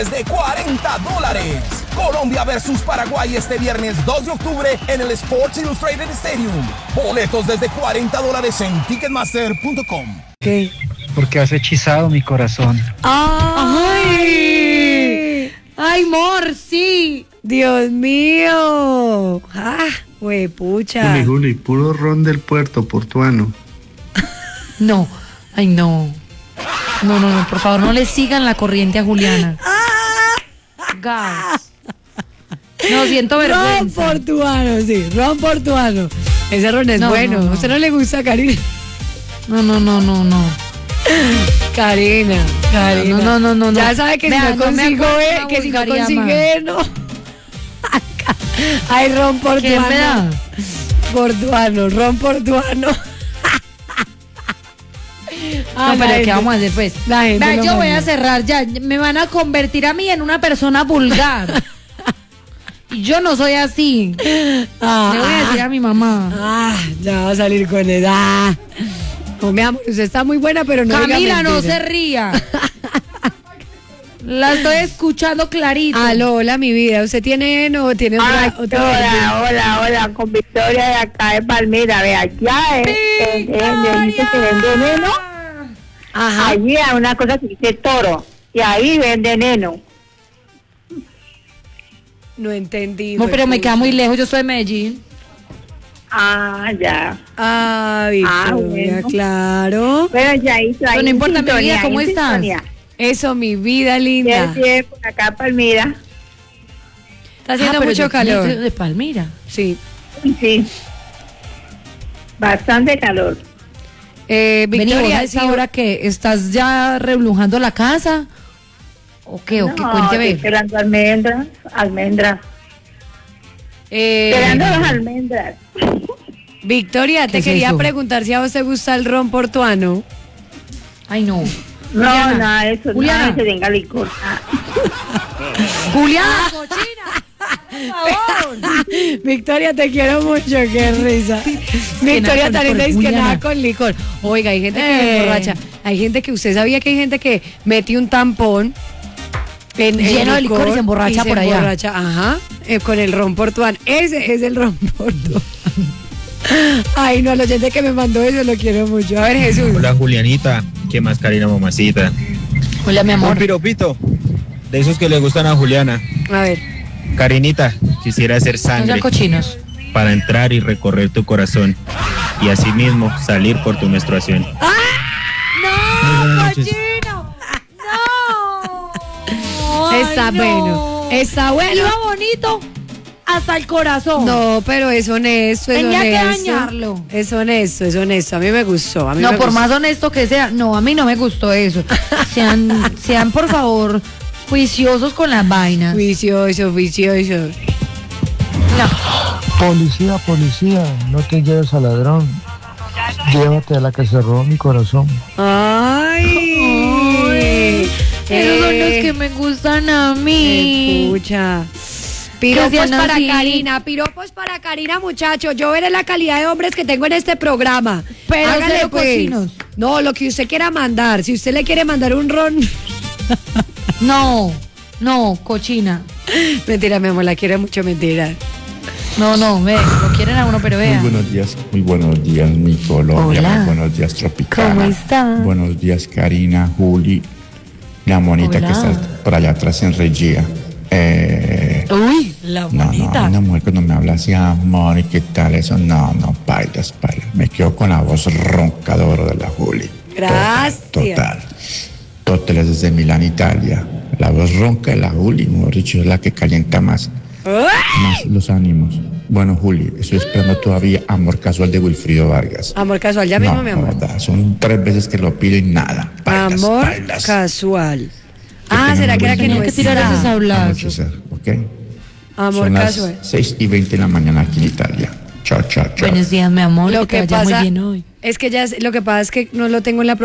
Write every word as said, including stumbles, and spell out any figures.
de cuarenta dólares. Colombia versus Paraguay este viernes dos de octubre en el Sports Illustrated Stadium. Boletos desde cuarenta dólares en ticketmaster punto com. ¿Qué? Porque has hechizado mi corazón. ¡Ay! ¡Ay, amor, sí! ¡Dios mío! ¡Ah, huepucha! Juli, Juli, puro ron del puerto portuano. No, ay no. No, no, no, por favor, no le sigan la corriente a Juliana. Gas. No, siento vergüenza. Ron portuano, sí, ron portuano. Ese ron es No, bueno. no, no. ¿A usted no le gusta, Karina? No, no, no, no, no. Karina, Karina. No, no, no, no, no. Ya sabe que Vea, si no no me consigo, acuerdo eh, una que si no vulgaridad consigue, no. Ay, ron portuano. ¿Quién me da? Portuano, ron portuano. Ah, No, la pero ¿qué gente- vamos a hacer pues? la gente Vea, lo yo voy manda. a cerrar ya. Me van a convertir a mí en una persona vulgar. Y yo no soy así. Ah, Le voy a decir a mi mamá. Ah, ya va a salir con edad. No, mi amor, usted está muy buena, pero no diga Camila, no mentira. se ría. La estoy escuchando clarito. Aló, hola, mi vida. ¿Usted tiene no tiene un Ay, ra- otro hola, hola, hola, con Victoria de acá de Palmira, vea, ya es, es, es, me dice que vende neno, Ajá. allí hay una cosa que dice toro, y ahí vende neno. No entendí. No, pero me huepucha. queda muy lejos, yo soy de Medellín. Ah, ya. Ah, Victoria, bueno. claro. Bueno, ya hizo ahí No, no en importa, mi sintonía, vida, ¿cómo en estás? sintonía. Eso, mi vida linda. Bien, bien, por acá Palmira, Está haciendo Ah, pero mucho yo soy calor. de Palmira. Sí. sí, bastante calor. Eh, Vení, vos Victoria, a esta sí, hora que estás ya reblujando la casa. ¿O qué? ¿O qué? No, Cuénteme. esperando almendras, almendras, eh, esperando las almendras. Victoria, ¿Qué te es quería eso? preguntar si a vos te gusta el ron portuano. Ay, no. No, Juliana, nada de eso, Juliana. nada de que tenga licor. Ah. Juliana, cochina. Por favor. Victoria, te quiero mucho, qué risa. Victoria nada con también licor, dice que Juliana. nada con licor. Oiga, hay gente que Eh. se emborracha. Hay gente que, usted sabía que hay gente que mete un tampón en, en Lleno de licor y se emborracha y se por allá. emborracha, ajá, eh, con el ron portuano. Ese es el ron portuano. Ay, no, al oyente que me mandó eso lo quiero mucho. A ver, Jesús. Hola Julianita, ¿qué más Karina mamacita? Hola, mi Un amor. piropito, de esos que le gustan a Juliana. A ver. Karinita, quisiera hacer No sean sangre cochinos. para entrar y recorrer tu corazón y asimismo salir por tu menstruación. Muy buenas ¡No, noches. cochino! ¡No! Ay, Está no. bueno. Está bueno. Iba bonito hasta el corazón. No, pero es honesto, es Tenía que honesto. dañarlo. Es honesto, es honesto. A mí me gustó. A mí No, me por gustó. más honesto que sea. No, a mí no me gustó eso. Sean, sean por favor, juiciosos con las vainas. Vicioso, vicioso. No. Policía, policía, no te lleves al ladrón. Llévate a la que se robó mi corazón. Ay. Esos son los Eh, que me gustan a mí. Escucha. Piropos sean para así. Karina, piropos para Karina, muchachos. Yo veré la calidad de hombres que tengo en este programa. Pero Hágale, cero pues. cochinos. No, lo que usted quiera mandar. Si usted le quiere mandar un ron. No, no, cochina. Mentira, mi amor, la quiere mucho, mentira. No, no, ve, lo quieren a uno, pero Muy vea. buenos días, muy buenos días, mi Colombia, Hola. muy buenos días, Tropicana. ¿Cómo está? Buenos días, Karina, Juli, la monita Hola. que está por allá atrás en Regia. Eh, Uy, la no, bonita. no, una mujer que no me habla así, amor, ¿y qué tal eso? No, no, bailas, bailas. Me quedo con la voz roncadora de la Juli. Gracias. Total, total. Tóteles desde Milán, Italia. La voz ronca de la Juli, mejor dicho, es la que calienta más. Más los ánimos. Bueno, Juli, estoy esperando todavía Amor Casual de Wilfrido Vargas. Amor casual, ya mismo, no, mi no, amor. verdad, son tres veces que lo pido y nada. Bailas, Amor bailas. casual. Que Ah, tengan ¿será un que era buen que día. no Tenía que tirar está? ese sablazo. Anochecer, ¿ok? Amor Son casual. las seis y veinte de la mañana aquí en Italia. Chao, chao, chao. Buenos días, mi amor. Lo que te que vaya pasa muy bien hoy. es que ya es- lo que pasa es que no lo tengo en la